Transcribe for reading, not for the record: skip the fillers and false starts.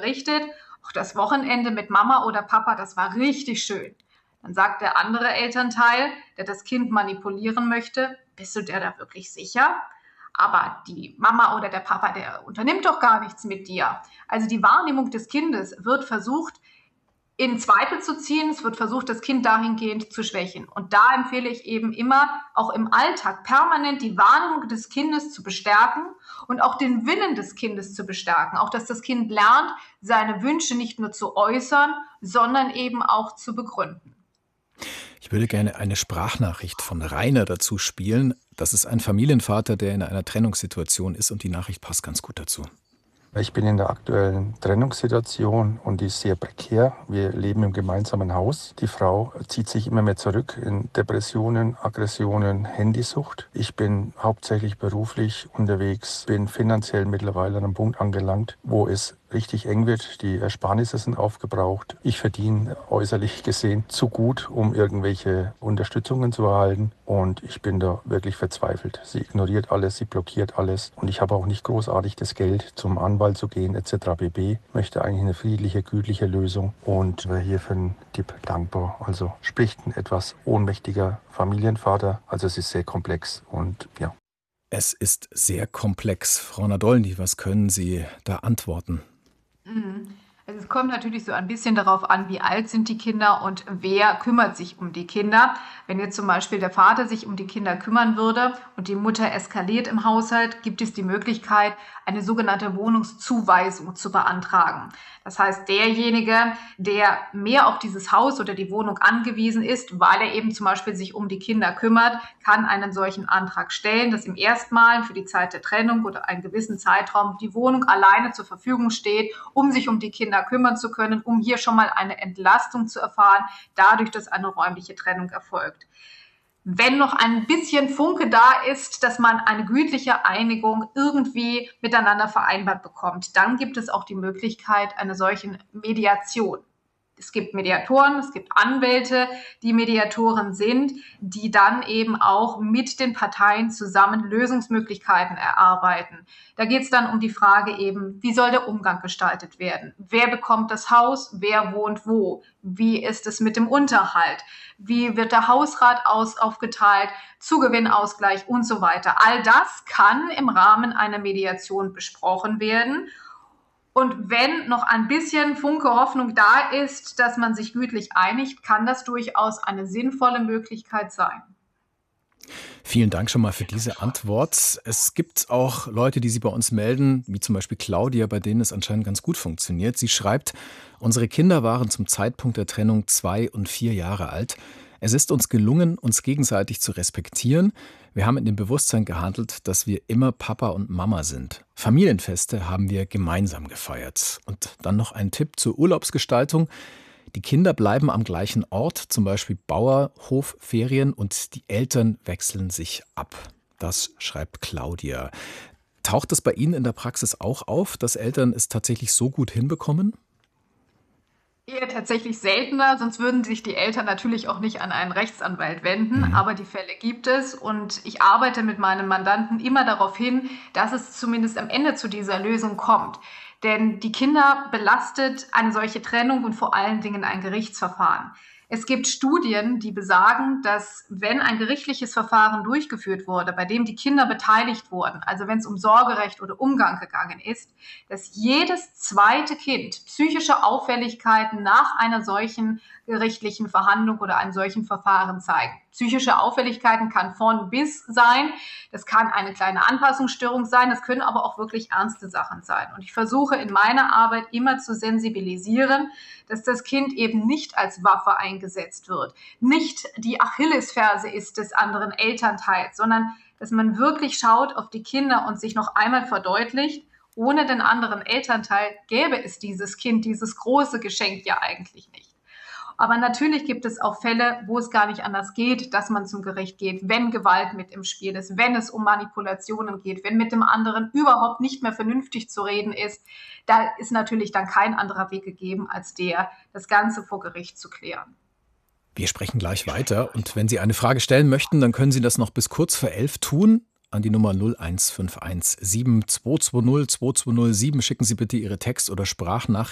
berichtet, ach, das Wochenende mit Mama oder Papa, das war richtig schön. Dann sagt der andere Elternteil, der das Kind manipulieren möchte, bist du dir da wirklich sicher? Aber die Mama oder der Papa, der unternimmt doch gar nichts mit dir. Also die Wahrnehmung des Kindes wird versucht, in Zweifel zu ziehen. Es wird versucht, das Kind dahingehend zu schwächen. Und da empfehle ich eben immer, auch im Alltag permanent die Wahrnehmung des Kindes zu bestärken und auch den Willen des Kindes zu bestärken. Auch, dass das Kind lernt, seine Wünsche nicht nur zu äußern, sondern eben auch zu begründen. Ich würde gerne eine Sprachnachricht von Rainer dazu spielen. Das ist ein Familienvater, der in einer Trennungssituation ist und die Nachricht passt ganz gut dazu. Ich bin in der aktuellen Trennungssituation und die ist sehr prekär. Wir leben im gemeinsamen Haus. Die Frau zieht sich immer mehr zurück in Depressionen, Aggressionen, Handysucht. Ich bin hauptsächlich beruflich unterwegs, bin finanziell mittlerweile an einem Punkt angelangt, wo es richtig eng wird. Die Ersparnisse sind aufgebraucht. Ich verdiene äußerlich gesehen zu gut, um irgendwelche Unterstützungen zu erhalten. Und ich bin da wirklich verzweifelt. Sie ignoriert alles, sie blockiert alles. Und ich habe auch nicht großartig das Geld, zum Anwalt zu gehen etc. pp. Möchte eigentlich eine friedliche, gütliche Lösung. Und wäre hier für einen Tipp dankbar. Also spricht ein etwas ohnmächtiger Familienvater. Also es ist sehr komplex und ja. Es ist sehr komplex. Frau Nadolny, was können Sie da antworten? Also es kommt natürlich so ein bisschen darauf an, wie alt sind die Kinder und wer kümmert sich um die Kinder. Wenn jetzt zum Beispiel der Vater sich um die Kinder kümmern würde und die Mutter eskaliert im Haushalt, gibt es die Möglichkeit, eine sogenannte Wohnungszuweisung zu beantragen. Das heißt, derjenige, der mehr auf dieses Haus oder die Wohnung angewiesen ist, weil er eben zum Beispiel sich um die Kinder kümmert, kann einen solchen Antrag stellen, dass ihm erstmal für die Zeit der Trennung oder einen gewissen Zeitraum die Wohnung alleine zur Verfügung steht, um sich um die Kinder kümmern zu können, um hier schon mal eine Entlastung zu erfahren, dadurch, dass eine räumliche Trennung erfolgt. Wenn noch ein bisschen Funke da ist, dass man eine gütliche Einigung irgendwie miteinander vereinbart bekommt, dann gibt es auch die Möglichkeit einer solchen Mediation. Es gibt Mediatoren, es gibt Anwälte, die Mediatoren sind, die dann eben auch mit den Parteien zusammen Lösungsmöglichkeiten erarbeiten. Da geht es dann um die Frage eben, wie soll der Umgang gestaltet werden? Wer bekommt das Haus? Wer wohnt wo? Wie ist es mit dem Unterhalt? Wie wird der Hausrat aufgeteilt? Zugewinnausgleich und so weiter. All das kann im Rahmen einer Mediation besprochen werden. Und wenn noch ein bisschen Funke Hoffnung da ist, dass man sich gütlich einigt, kann das durchaus eine sinnvolle Möglichkeit sein. Vielen Dank schon mal für diese Antwort. Es gibt auch Leute, die sich bei uns melden, wie zum Beispiel Claudia, bei denen es anscheinend ganz gut funktioniert. Sie schreibt, unsere Kinder waren zum Zeitpunkt der Trennung 2 und 4 Jahre alt. Es ist uns gelungen, uns gegenseitig zu respektieren. Wir haben in dem Bewusstsein gehandelt, dass wir immer Papa und Mama sind. Familienfeste haben wir gemeinsam gefeiert. Und dann noch ein Tipp zur Urlaubsgestaltung. Die Kinder bleiben am gleichen Ort, zum Beispiel Bauernhofferien, und die Eltern wechseln sich ab. Das schreibt Claudia. Taucht es bei Ihnen in der Praxis auch auf, dass Eltern es tatsächlich so gut hinbekommen? Eher tatsächlich seltener, sonst würden sich die Eltern natürlich auch nicht an einen Rechtsanwalt wenden. Aber die Fälle gibt es und ich arbeite mit meinen Mandanten immer darauf hin, dass es zumindest am Ende zu dieser Lösung kommt. Denn die Kinder belastet eine solche Trennung und vor allen Dingen ein Gerichtsverfahren. Es gibt Studien, die besagen, dass wenn ein gerichtliches Verfahren durchgeführt wurde, bei dem die Kinder beteiligt wurden, also wenn es um Sorgerecht oder Umgang gegangen ist, dass jedes zweite Kind psychische Auffälligkeiten nach einer solchen gerichtlichen Verhandlung oder einem solchen Verfahren zeigen. Psychische Auffälligkeiten kann von bis sein, das kann eine kleine Anpassungsstörung sein, das können aber auch wirklich ernste Sachen sein. Und ich versuche in meiner Arbeit immer zu sensibilisieren, dass das Kind eben nicht als Waffe eingesetzt wird, nicht die Achillesferse ist des anderen Elternteils, sondern dass man wirklich schaut auf die Kinder und sich noch einmal verdeutlicht, ohne den anderen Elternteil gäbe es dieses Kind, dieses große Geschenk ja eigentlich nicht. Aber natürlich gibt es auch Fälle, wo es gar nicht anders geht, dass man zum Gericht geht, wenn Gewalt mit im Spiel ist, wenn es um Manipulationen geht, wenn mit dem anderen überhaupt nicht mehr vernünftig zu reden ist. Da ist natürlich dann kein anderer Weg gegeben, als das Ganze vor Gericht zu klären. Wir sprechen gleich weiter. Und wenn Sie eine Frage stellen möchten, dann können Sie das noch bis kurz vor 11 tun. An die Nummer 0151 7220 2207 schicken Sie bitte Ihre Text- oder Sprachnachricht.